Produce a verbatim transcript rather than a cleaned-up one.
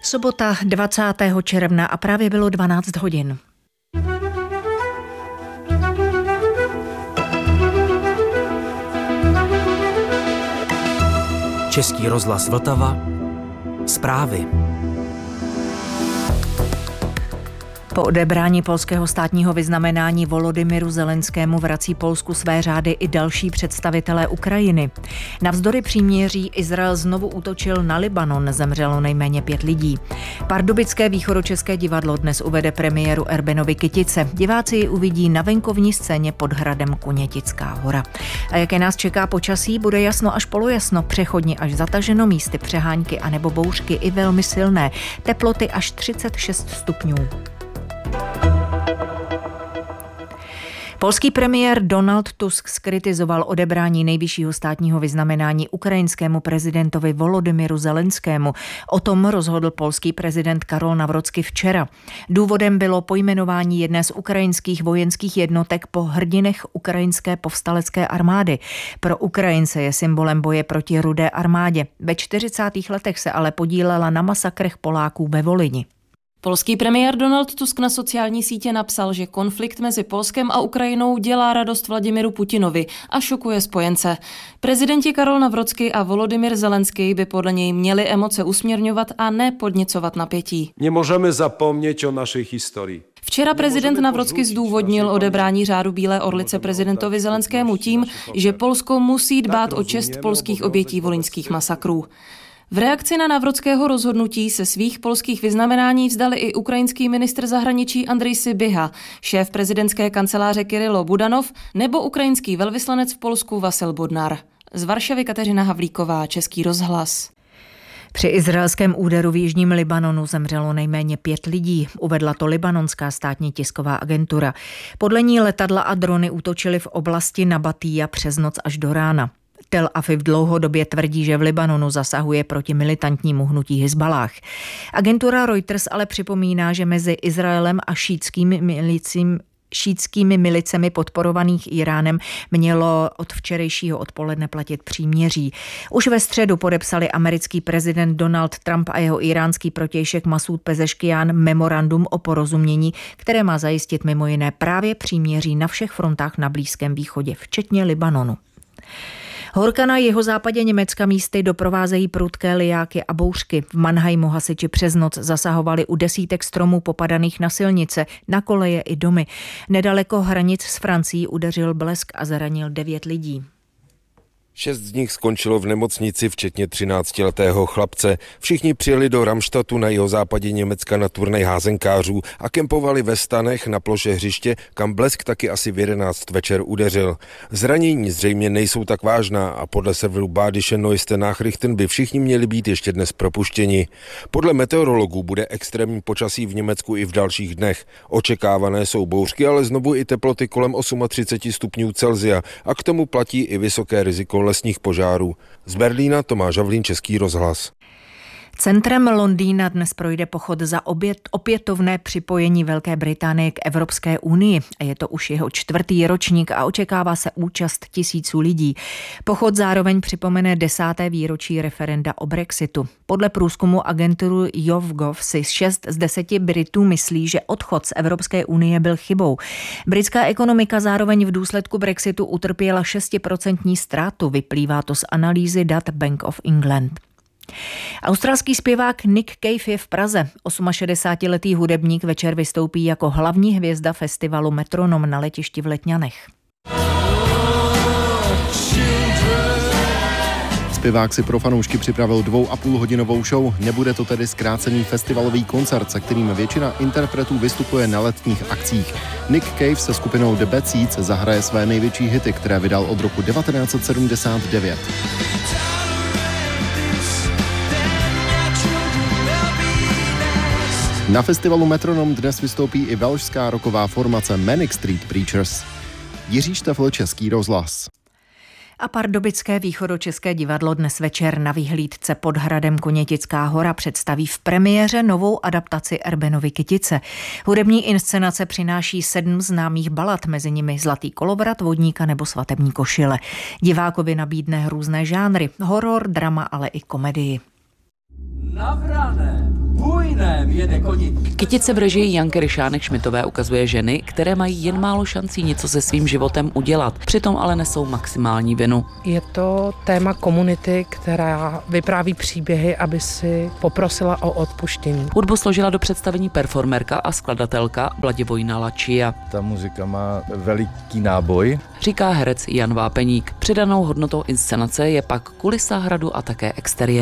Sobota dvacátého června a právě bylo dvanáct hodin. Český rozhlas Vltava. Zprávy. Po odebrání polského státního vyznamenání Volodymyru Zelenskému vrací Polsku své řády i další představitelé Ukrajiny. Navzdory příměří Izrael znovu útočil na Libanon, zemřelo nejméně pět lidí. Pardubické východočeské divadlo dnes uvede premiéru Erbenovi Kytice. Diváci ji uvidí na venkovní scéně pod hradem Kunětická hora. A jaké nás čeká počasí, bude jasno až polojasno, přechodně až zataženo, místy přehánky anebo bouřky i velmi silné. Teploty až třicet šest stupňů. Polský premiér Donald Tusk zkritizoval odebrání nejvyššího státního vyznamenání ukrajinskému prezidentovi Volodymyru Zelenskému. O tom rozhodl polský prezident Karol Nawrocki včera. Důvodem bylo pojmenování jedné z ukrajinských vojenských jednotek po hrdinech ukrajinské povstalecké armády. Pro Ukrajince je symbolem boje proti Rudé armádě. Ve čtyřicátých letech se ale podílela na masakrech Poláků ve Volyni. Polský premiér Donald Tusk na sociální sítě napsal, že konflikt mezi Polskem a Ukrajinou dělá radost Vladimiru Putinovi a šokuje spojence. Prezidenti Karol Nawrocki a Volodymyr Zelenský by podle něj měli emoce usměrňovat a ne podněcovat napětí. Nemůžeme zapomnět o naší historii. Včera prezident Nawrocki zdůvodnil odebrání řádu Bílé orlice prezidentovi Zelenskému tím, že Polsko musí dbát o čest polských obětí volyňských masakrů. V reakci na Nawrockého rozhodnutí se svých polských vyznamenání vzdali i ukrajinský ministr zahraničí Andrej Sybiha, šéf prezidentské kanceláře Kyrylo Budanov nebo ukrajinský velvyslanec v Polsku Vasil Bodnar. Z Varšavy Kateřina Havlíková, Český rozhlas. Při izraelském úderu v jižním Libanonu zemřelo nejméně pět lidí, uvedla to libanonská státní tisková agentura. Podle ní letadla a drony útočily v oblasti Nabatija přes noc až do rána. Tel Aviv dlouhodobě tvrdí, že v Libanonu zasahuje proti militantnímu hnutí Hizballáh. Agentura Reuters ale připomíná, že mezi Izraelem a šítskými milicím šítskými milicemi podporovaných Iránem mělo od včerejšího odpoledne platit příměří. Už ve středu podepsali americký prezident Donald Trump a jeho iránský protějšek Masud Pezeškian memorandum o porozumění, které má zajistit mimo jiné právě příměří na všech frontách na Blízkém východě, včetně Libanonu. Horka na jihozápadě Německa místy doprovázejí prudké lijáky a bouřky. V Mannheimu hasiči přes noc zasahovali u desítek stromů popadaných na silnice, na koleje i domy. Nedaleko hranic s Francií udeřil blesk a zranil devět lidí. Šest z nich skončilo v nemocnici, včetně třináctiletého chlapce. Všichni přijeli do Ramštatu na jihozápadě Německa na turnaj házenkářů a kempovali ve stanech na ploše hřiště, kam blesk taky asi v jedenáct večer udeřil. Zranění zřejmě nejsou tak vážná a podle serveru Badische Neueste Nachrichten by všichni měli být ještě dnes propuštěni. Podle meteorologů bude extrémní počasí v Německu i v dalších dnech. Očekávané jsou bouřky, ale znovu i teploty kolem třicet osm stupňů Celsia a k tomu platí i vysoké riziko lesních požárů. Z Berlína Tomáš Havlín, Český rozhlas. Centrem Londýna dnes projde pochod za obět, opětovné připojení Velké Británie k Evropské unii. A je to už jeho čtvrtý ročník a očekává se účast tisíců lidí. Pochod zároveň připomene desáté výročí referenda o Brexitu. Podle průzkumu agenturu YouGov si šest z deseti Britů myslí, že odchod z Evropské unie byl chybou. Britská ekonomika zároveň v důsledku Brexitu utrpěla šestiprocentní ztrátu, vyplývá to z analýzy dat Bank of England. Australský zpěvák Nick Cave je v Praze. šedesátiosmiletý hudebník večer vystoupí jako hlavní hvězda festivalu Metronom na letišti v Letňanech. Zpěvák si pro fanoušky připravil dvou a půl hodinovou show. Nebude to tedy zkrácený festivalový koncert, se kterým většina interpretů vystupuje na letních akcích. Nick Cave se skupinou The Bad Seeds zahraje své největší hity, které vydal od roku devatenáct set sedmdesát devět. Na festivalu Metronom dnes vystoupí i velšská rocková formace Manic Street Preachers. Jiří Štefl, Český rozhlas. A Pardubické východočeské divadlo dnes večer na vyhlídce pod hradem Kunětická hora představí v premiéře novou adaptaci Erbenovy Kytice. Hudební inscenace přináší sedm známých balad, mezi nimi Zlatý kolovrat, Vodníka nebo Svatební košile. Divákovi nabídne různé žánry, horor, drama, ale i komedii. Na vrané. bujném jede koni. Kytice v režii Janky Ryšánek-Šmitové ukazuje ženy, které mají jen málo šancí něco se svým životem udělat, přitom ale nesou maximální vinu. Je to téma komunity, která vypráví příběhy, aby si poprosila o odpuštění. Hudbu složila do představení performerka a skladatelka Vladivojna Lačia. Ta muzika má veliký náboj, říká herec Jan Vápeník. Přidanou hodnotou inscenace je pak kulisa hradu a také exteriér.